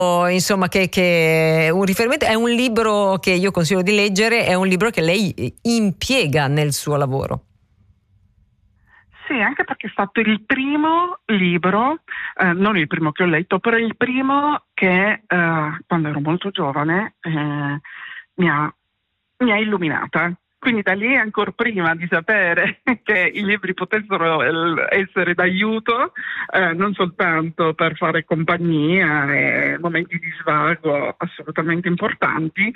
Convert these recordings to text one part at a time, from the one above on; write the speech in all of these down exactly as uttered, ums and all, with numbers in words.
insomma, che, che un riferimento, è un libro che io consiglio di leggere, è un libro che lei impiega nel suo lavoro. Sì, anche perché è stato il primo libro, eh, non il primo che ho letto, però il primo che eh, quando ero molto giovane eh, mi ha, mi ha illuminata. Quindi da lì, ancora prima di sapere che i libri potessero essere d'aiuto, eh, non soltanto per fare compagnia e momenti di svago assolutamente importanti,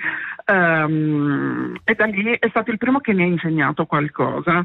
ehm, e da lì è stato il primo che mi ha insegnato qualcosa.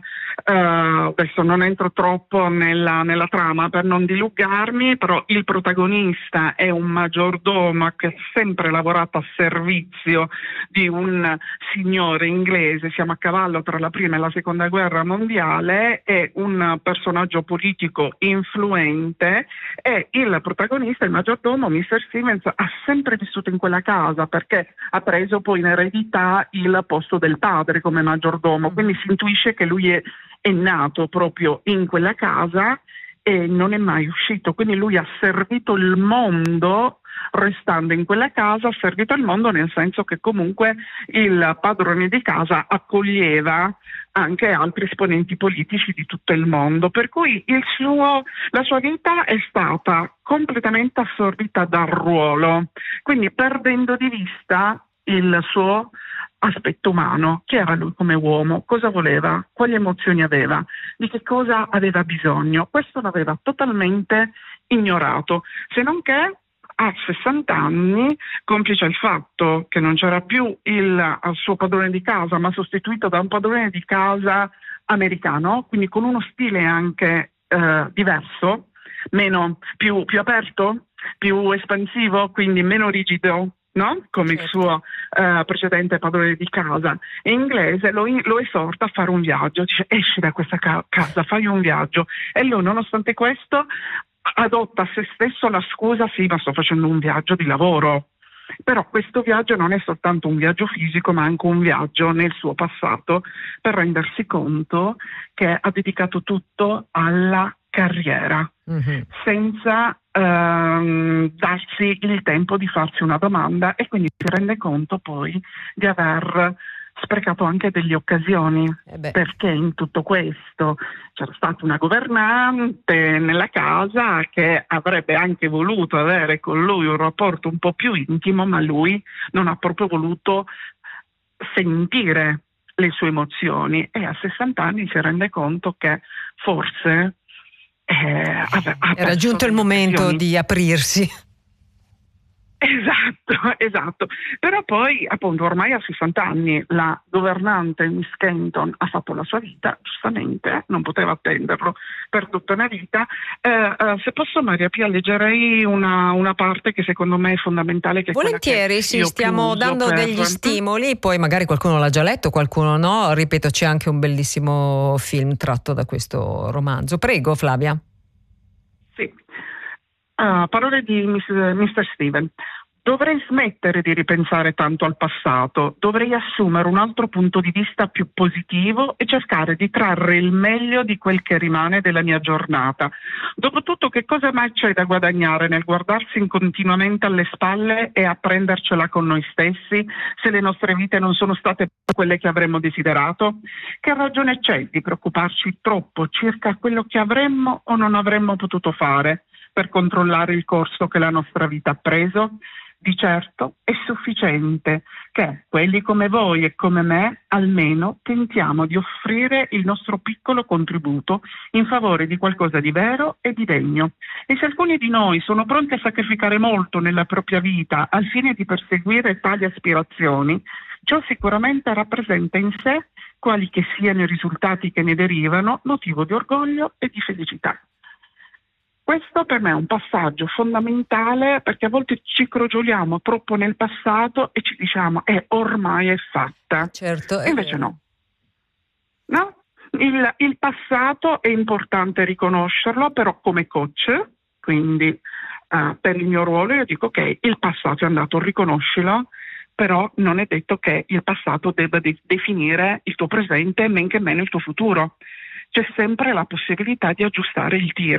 Uh, adesso non entro troppo nella, nella trama per non dilugarmi, però il protagonista è un maggiordomo che ha sempre lavorato a servizio di un signore inglese, siamo a cavallo tra la prima e la seconda guerra mondiale, è un personaggio politico influente e il protagonista, il maggiordomo, mister Stevens, ha sempre vissuto in quella casa perché ha preso poi in eredità il posto del padre come maggiordomo, quindi si intuisce che lui è, è nato proprio in quella casa e non è mai uscito, quindi lui ha servito il mondo. Restando in quella casa ha servito il mondo, nel senso che comunque il padrone di casa accoglieva anche altri esponenti politici di tutto il mondo, per cui il suo, la sua vita è stata completamente assorbita dal ruolo, quindi perdendo di vista il suo aspetto umano, chi era lui come uomo, cosa voleva, quali emozioni aveva, di che cosa aveva bisogno. Questo l'aveva totalmente ignorato, se non che a sessanta anni, complice il fatto che non c'era più il, il suo padrone di casa, ma sostituito da un padrone di casa americano, quindi con uno stile anche eh, diverso, meno, più, più aperto, più espansivo, quindi meno rigido, no? Come certo. Il suo uh, precedente padrone di casa. In inglese lo, lo esorta a fare un viaggio, dice esci da questa ca- casa, fai un viaggio. E lui, nonostante questo, adotta a se stesso la scusa, sì, ma sto facendo un viaggio di lavoro. Però questo viaggio non è soltanto un viaggio fisico, ma anche un viaggio nel suo passato per rendersi conto che ha dedicato tutto alla carriera, mm-hmm. senza ehm, darsi il tempo di farsi una domanda, e quindi si rende conto poi di aver sprecato anche delle occasioni, eh perché in tutto questo c'era stata una governante nella casa che avrebbe anche voluto avere con lui un rapporto un po' più intimo, ma lui non ha proprio voluto sentire le sue emozioni, e a sessanta anni si rende conto che forse eh, ha, ha era giunto il momento occasioni. Di aprirsi. Esatto, esatto. Però poi, appunto, ormai a sessanta anni la governante Miss Kenton ha fatto la sua vita, giustamente, non poteva attenderlo per tutta una vita. Eh, eh, se posso, Maria Pia, leggerei una, una parte che secondo me è fondamentale. Che Volentieri, che sì, stiamo dando per... degli stimoli, poi magari qualcuno l'ha già letto, qualcuno no. Ripeto, c'è anche un bellissimo film tratto da questo romanzo. Prego, Flavia. Sì. Uh, parole di mister Steven. Dovrei smettere di ripensare tanto al passato, dovrei assumere un altro punto di vista più positivo e cercare di trarre il meglio di quel che rimane della mia giornata. Dopotutto, che cosa mai c'è da guadagnare nel guardarsi continuamente alle spalle e a prendercela con noi stessi, se le nostre vite non sono state quelle che avremmo desiderato? Che ragione c'è di preoccuparci troppo circa quello che avremmo o non avremmo potuto fare per controllare il corso che la nostra vita ha preso? Di certo è sufficiente che quelli come voi e come me almeno tentiamo di offrire il nostro piccolo contributo in favore di qualcosa di vero e di degno. E se alcuni di noi sono pronti a sacrificare molto nella propria vita al fine di perseguire tali aspirazioni, ciò sicuramente rappresenta in sé, quali che siano i risultati che ne derivano, motivo di orgoglio e di felicità. Questo per me è un passaggio fondamentale, perché a volte ci crogioliamo troppo nel passato e ci diciamo eh, ormai è fatta. Certo, è invece vero. no. No? Il, il passato è importante riconoscerlo, però come coach, quindi uh, per il mio ruolo io dico ok, il passato è andato, riconoscilo, però non è detto che il passato debba de- definire il tuo presente e men che meno il tuo futuro. C'è sempre la possibilità di aggiustare il tiro.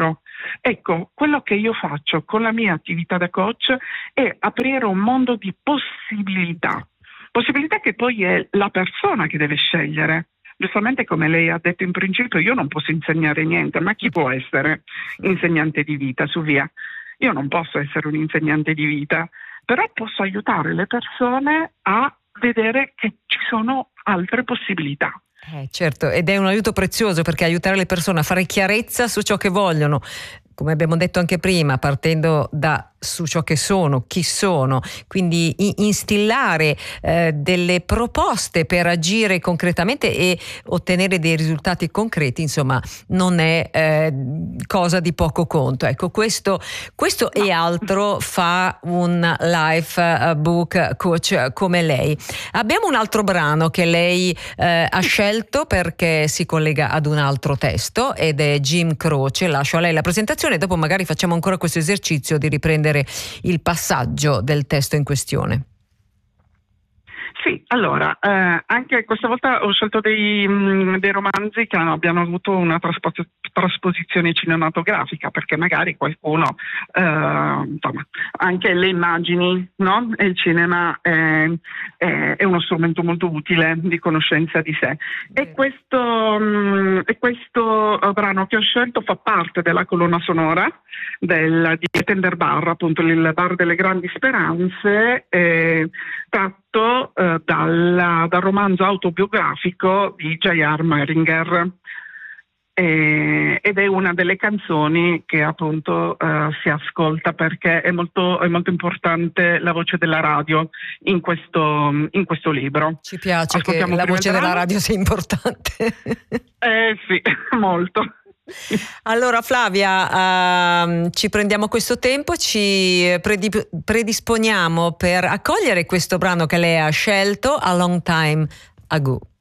Ecco, quello che io faccio con la mia attività da coach è aprire un mondo di possibilità, possibilità che poi è la persona che deve scegliere. Giustamente, come lei ha detto in principio, io non posso insegnare niente, ma chi può essere insegnante di vita? Su via. Io non posso essere un insegnante di vita, però posso aiutare le persone a vedere che ci sono altre possibilità. Eh, certo, ed è un aiuto prezioso, perché aiutare le persone a fare chiarezza su ciò che vogliono, come abbiamo detto anche prima, partendo da su ciò che sono, chi sono, quindi instillare eh, delle proposte per agire concretamente e ottenere dei risultati concreti, insomma, non è eh, cosa di poco conto. Ecco, questo, questo e altro fa un life book coach come lei. Abbiamo un altro brano che lei eh, ha scelto perché si collega ad un altro testo, ed è Jim Croce. Lascio a lei la presentazione e dopo magari facciamo ancora questo esercizio di riprendere il passaggio del testo in questione. Sì, allora, eh, anche questa volta ho scelto dei, mh, dei romanzi che hanno, abbiano avuto una traspo- trasposizione cinematografica, perché magari qualcuno, eh, insomma, anche le immagini, no? E il cinema è, è, è uno strumento molto utile di conoscenza di sé. E questo, mh, e questo brano che ho scelto fa parte della colonna sonora del, di Tender Bar, appunto il bar delle grandi speranze, eh, tratto eh, dal, dal romanzo autobiografico di J R Meringer, eh, ed è una delle canzoni che appunto eh, si ascolta, perché è molto, è molto importante la voce della radio in questo, in questo libro. Ci piace che la voce della radio sia importante. Eh sì, molto. Allora Flavia, uh, ci prendiamo questo tempo, ci predip- predisponiamo per accogliere questo brano che lei ha scelto, A Long Time Ago.